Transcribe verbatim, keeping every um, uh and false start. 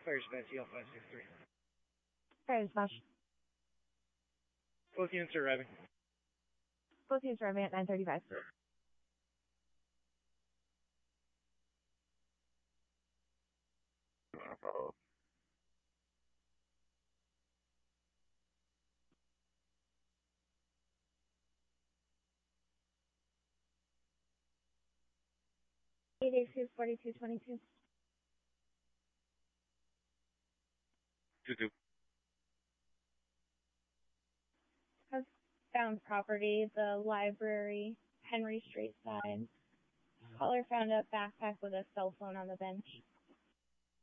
Fire dispatch, E L five six three. Fire dispatch. Both units are arriving. Both units are arriving at nine thirty-five. eight eight two, forty-two twenty-two. Two two. Has found property, the library, Henry Street side. Caller found a backpack with a cell phone on the bench.